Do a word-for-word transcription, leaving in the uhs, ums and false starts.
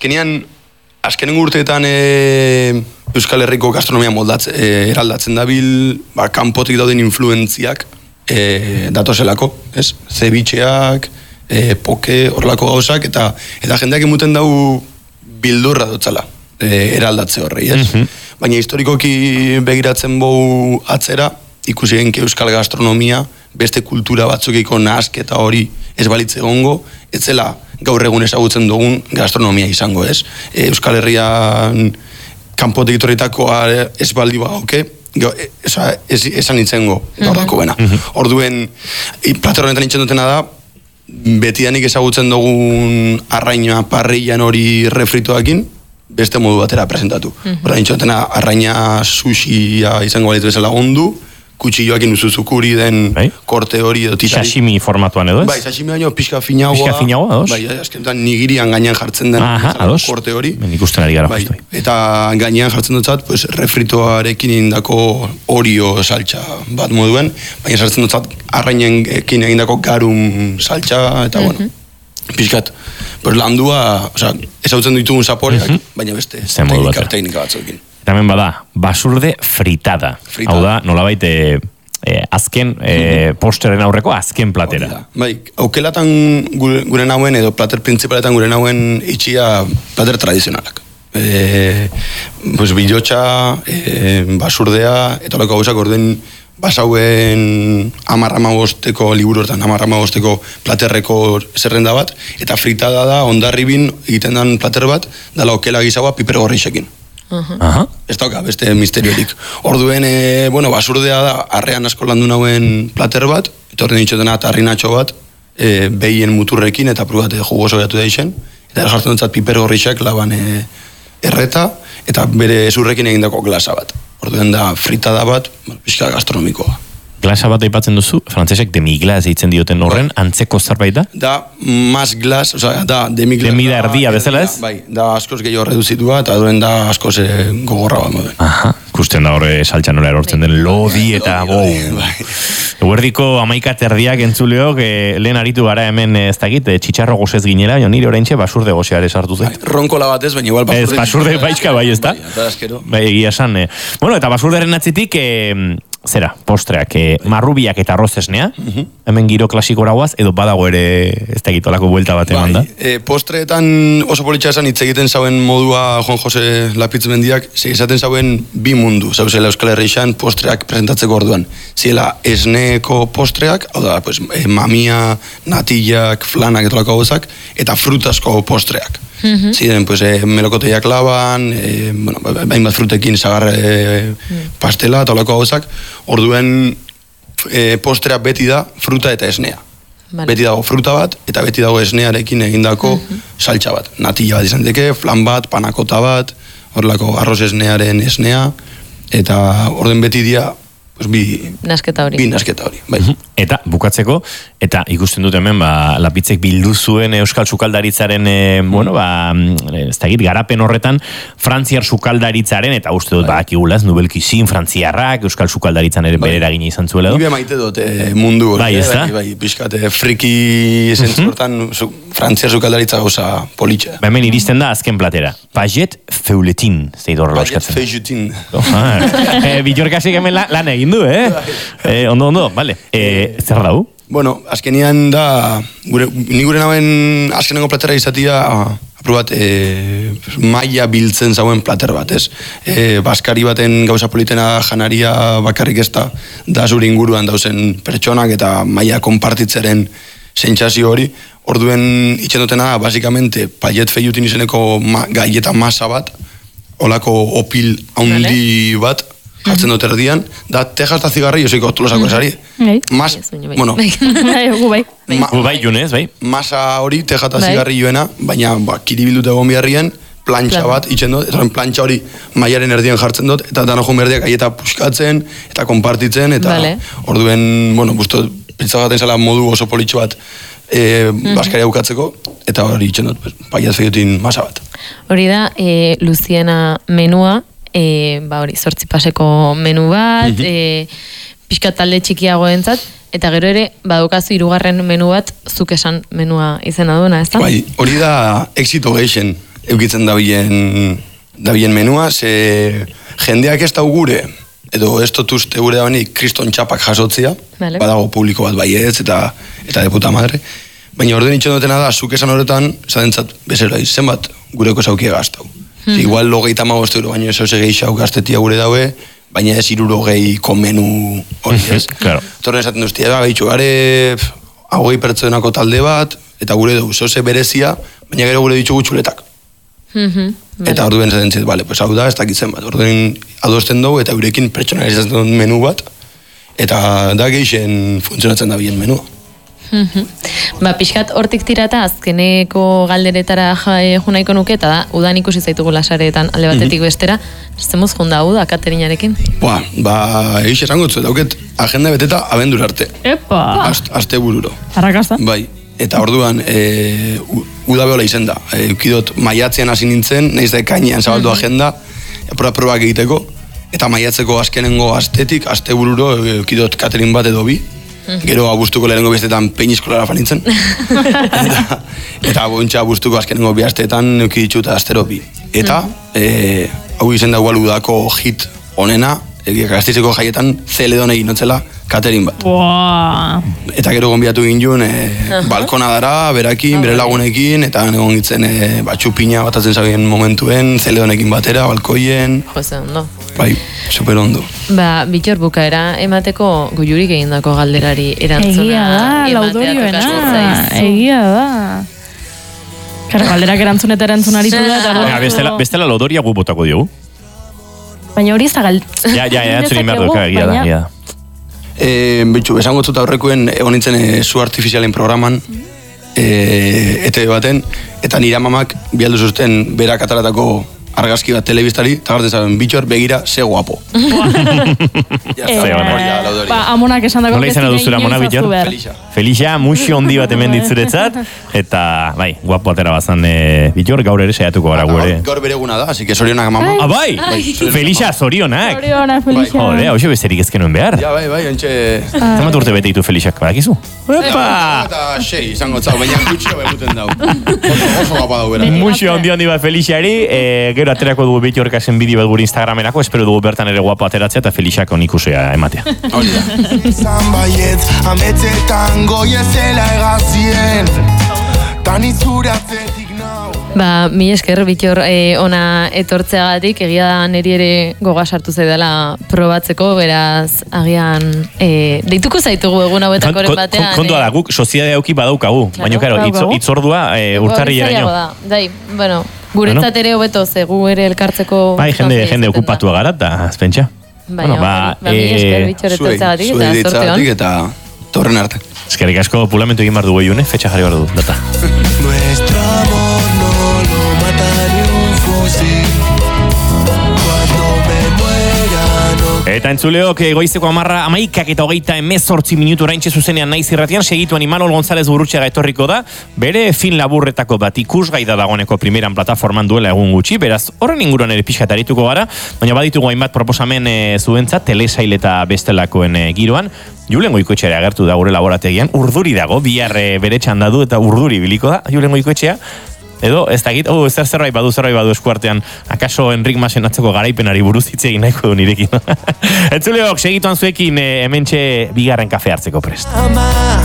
azkenean, azkenen urteetan e, Euskal Herriko gastronomia moldatz, e, eraldatzen dabil, ba, kanpotik dauden influentziak e, datozelako, ez? Zebitxeak, e, poke, horrelako gauzak, eta eta jendeak emuten dau bildurra dutzala, e, eraldatze horrei, ez? Mm-hmm. Baina historikoki begiratzen bau atzera, ikusi genke Euskal gastronomia, beste kultura batzukiko nahasketa hori ez balitze egongo, ez zela gaur egun ezagutzen dugun gastronomia izango, ez? E, Euskal Herrian kanpotik etorritakoa ez baldi bagoke, ez esan nintzengo gaur dako bena. Orduen, plater honetan nintzen dutena da, betidanik ezagutzen dugun arraina parrillan hori refrituakin, beste modu batera presentatu. Horra nintzen dutena, arraina sushia izango balitu bezala ondu, kutsilloakin uzuzukuri den bai? Korte hori edo titari. Sashimi formatuan edo ez? Bai, sashimi baino pixka finagoa. Pixka finagoa, ados? Bai, azkenetan nigirian gainean jartzen den korte hori. Ben ikusten ari gara bai. Justu. Eta gainean jartzen dutzat, pues, refritoarekin indako orio saltxa bat moduen, baina sartzen dutzat arrainekin egindako garum saltxa, eta mm-hmm. bueno, pixkat, pues, landua, oza, ezautzen ditugun zaporeak, mm-hmm. baina beste teknika, teknika batzuekin. Eta hemen bada, basurde fritada. fritada. Hau da, nolabait, e, e, azken, e, posteren aurreko azken platera. Bai, aukelatan gure, gure nauen, edo plater principaletan gure nauen itxia plater tradizionalak. E, pues, bilotxa, e, basurdea, eta olako gauzak orden basauen amarrama bosteko liburu hortan, amarrama bosteko platerreko zerrenda bat, eta fritada da, ondarribin egiten den plater bat, dala okela gizagoa piper gorrixekin. Uh-huh. Ez dauka, beste misteriorik. Orduen, e, bueno, basurdea da, arrean asko landu nauen plater bat, eta horren ditxotena tarrinatxo bat, e, behien muturrekin, eta prubate jugoso beatu da isen, eta jartzen dutzat piper gorrixak laban e, erreta, eta bere zurrekin egindako glasa bat. Orduen da, fritada bat, pixka gastronomikoa. Glasa bat aipatzen duzu, frantzesek demiglas eitzen dioten horren, antzeko zerbait da? Da, mas glas, oza, da, demiglas. Demida erdia bezala ez? Bai, da askoz gehiago reduzitua, eta duen da askoz e, gogorra bat moduen. Aha, ikusten da horre saltxa nola erortzen den lodi eta bou. Eguerdiko amaika terdiak entzuleok, e, lehen aritu gara hemen ez dakit, e, txitxarro gozez ginela, jo nire oraintxe basurde gozeare sartu zen. Bai, ronkola bat ez, baina igual basurde. Ez, basurde baixka bai ez da? Bai, bai, egia esan. E. Bueno, eta basurderen atzitik, e, zera, postreak, eh, marrubiak eta arroz esnea, uh-huh. hemen giro klasikora guaz, edo badago ere ez da egitolako buelta bat eman da. E, postreetan oso politxa esan hitz egiten zauen modua Juan Jose Lapitz mendiak, esaten zauen bi mundu, zauzela Euskal Herrixan postreak presentatzeko orduan. Ziela esneeko postreak, hau da, pues, e, mamia, natillak, flanak etolako gauzak, eta frutasko postreak. Mm-hmm. Ziren, pues, eh, melokoteiak laban, eh, bueno, bain bat frutekin zagarre eh, mm. pastela, eta olako gauzak, orduen eh, postera beti da fruta eta esnea. Vale. Beti dago fruta bat, eta beti dago esnearekin egindako mm-hmm. saltxa bat. Natilla bat izan deke, flan bat, panakota bat, horrelako arroz esnearen esnea, eta orden beti dia, pues, bi nasketa hori. Bi nasketa hori, bai. Eta bukatzeko, eta ikusten dut hemen, ba, Lapitzek bildu zuen Euskal Sukaldaritzaren, e, bueno, ba, ez da git, garapen horretan, Frantziar Sukaldaritzaren, eta uste dut, bai. Ba, akigulaz, Nubelkizin, Frantziarrak, Euskal Sukaldaritzan ere bai. Berera gine izan zuela edo. Nibia maite dut e, mundu hori. Bai, ez da? Bai, bai, pixkat, e, friki zentzu hortan, su, Frantziar Sukaldaritza gauza politxe. Ba, hemen iristen da azken platera. Paget feuletin, zei dorrela eskatzen. Paget feuletin. e, Billorkasik hemen la, lan egin du, eh? e, ondo, ondo, vale. E, zer dau? Bueno, azkenian da, gure, ni gure nauen azkenengo platera izatia, aprobat, e, maia biltzen zauen plater bat, ez? E, Baskari baten gauza politena janaria bakarrik ez da, da zure inguruan dauzen pertsonak eta maia konpartitzeren sentsazio hori, orduen itxendotena, basikamente, Paget feuletin izeneko ma, gaieta masa bat, olako opil haundi bat, jartzen dut erdian, da Texas eta zigarri joseiko tolosako esari. Mas, bueno, gu bai junez, bai. Masa hori Texas eta zigarri joena, baina ba, kiribildu egon biharrien, plantxa bat itzen dut, eta plantxa hori maiaren erdian jartzen dut, eta dano joan berdiak aieta puskatzen, eta konpartitzen, eta vale. Orduen, bueno, busto, pentsatzen zela modu oso politxo bat, e, mm-hmm. Baskaria bukatzeko, eta hori itzen dut, Paget feuletin masa bat. Hori da, e, Luziena menua, E, ba hori, zortzi paseko menu bat, mm-hmm. e, pixka talde txikiago entzat, eta gero ere, badukazu hirugarren menu bat, zuk esan menua izena duena, ez da? Bai, hori da exito geixen eukitzen dabilen, dabilen menua, ze jendeak ez dau gure, edo ez dut uste gure da banik kriston txapak jasotzia, vale. Badago publiko bat baietz eta, eta de puta madre, baina orden itxon dutena da, zuk esan horretan, zadentzat bezera zenbat gureko zaukia gaztau. Mm-hmm. Igual logeita magoste euro, baina ez gehiago gaztetia gure daue, baina ez irurogei menu hori ez. Claro. Torren esaten duztia, da, behitxu, gare hogei pertsonako talde bat, eta gure dugu, zoze berezia, baina gero gure ditugu txuletak. Mm-hmm. Eta orduen zaten zit, bale, pues hau da, ez dakitzen bat, orduen adosten dugu, eta eurekin pertsonalizatzen duen menu bat, eta da geixen funtzionatzen da bien menua. Mm-hmm. Ba, pixkat hortik tirata azkeneko galderetara jo nahiko nuke, eta da, udan ikusi zaitugu lasaretan alde batetik mm-hmm. bestera, zemuz junda uda, Katerinarekin? Ba, ba, egis esango zu, dauket agenda beteta abendur arte. Epa! Aste, aste bururo. Arrakasta? Bai, eta orduan, e, uda behola izen da. E, ukidot, maiatzean hasi nintzen, nahiz da ekainean zabaldu mm-hmm. agenda, proba probak egiteko, eta maiatzeko azkenengo astetik, aste bururo, e, ukidot Katerin bat edo bi, gero abuztuko lehenengo bestetan peiniskolara fanintzen. eta, eta bointxa abuztuko azkenengo bi asteetan eukiditxuta astero bi. Eta, e, hau izen da igual udako hit onena, e, Gasteizeko jaietan zeledon egin notzela Katerin bat. Wow. Eta gero gonbiatu ginen, e, uh-huh. balkona dara, berakin, bere lagunekin, eta egon gitzen e, batxupina batatzen zabien momentuen, zeledonekin batera, balkoien. Jose, ondo. Bai, super ondo. Ba, Bittor, bukaera emateko goiurik egindako galderari erantzuna. Egia da, laudorioena, egia da. Karo, galderak erantzun eta erantzun aritu da. Baina, bestela, bestela laudoria gu botako diogu. Baina hori ez da galt. Ja, ja, ja, erantzun inberdu, egia da, egia da. E, Bitxu, esango zut aurrekoen egon nintzen e, zu artifizialen programan, e, E T V baten, eta nire amamak bialdu zuzten berak ataratako argazki bat telebistari, eta garten zaben, Bittor, begira, ze guapo. Ba, amonak esan dago. Nola izan aduzura amona, Bittor? Felixa. Felixa, musio handi bat hemen ditzuretzat, eta, bai, guapo atera bazan, e, Bittor, gaur ere saiatuko gara gure. Gaur bere eguna da, así que zorionak mama. Ah, bai! Felixa, zorionak! Zorionak, Felixa. Jode, hau bezerik ezkenuen behar. Ja, bai, bai, ontxe... Zemat urte bete ditu Felixak, badakizu? Epa! Eta sei, izango zau, baina gutxio beguten dau. Oso gapa dau bera. Musio handi handi bat Felixari, gero aterako dugu Bittor kasen bideo bat gure Instagramenako, espero dugu bertan ere guapo ateratzea eta Felixak onikusea ematea. Hori da. Izan baietz, ametzetan goiezela egazien, tan itzuratzetik nau. Ba, mi esker, Bittor, eh, ona etortzeagatik, egia da niri ere goga sartu zaidala probatzeko, beraz, agian, eh, deituko zaitugu egun hauetakoren batean. Kontua da, guk soziedade auki badaukagu, baina, karo, itzordua eh, urtarrileraino. Dai, bueno, guretzat ere hobeto, ze gu ere elkartzeko... Bai, jende, jende okupatua gara, eta azpentsa. Baina, ba, mi esker, Bittor, etortzeagatik, eta sorte hon. Eta torren arte. Eskerrik asko pulamentu egin behar dugu egin, fetxa jarri behar du, data. Nuestro amor no lo mata ni un fusil. Cuando me muera no... Eta entzuleok, goizeko amarra amaikak eta hogeita emezortzi minutu oraintxe zuzenean naiz irratian, segituan Imanol González Burrutxaga etorriko da, bere fin laburretako bat ikusgai da dagoeneko primeran plataforman duela egun gutxi, beraz horren inguruan ere pixkat arituko gara, baina baditugu hainbat proposamen e, zuentzat, telesail eta bestelakoen e, giroan. Julen Goikoetxea agertu da gure laborategian, urduri dago, bihar e, bere txanda du eta urduri biliko da, Julen Goikoetxea. Edo, ez dakit, oh, zer zerbait badu, zerbait badu eskuartean, akaso Enrik Masen atzeko garaipenari buruz hitz egin nahiko du nirekin. Entzuleok, segituan zuekin, hementxe bigarren kafe hartzeko prest.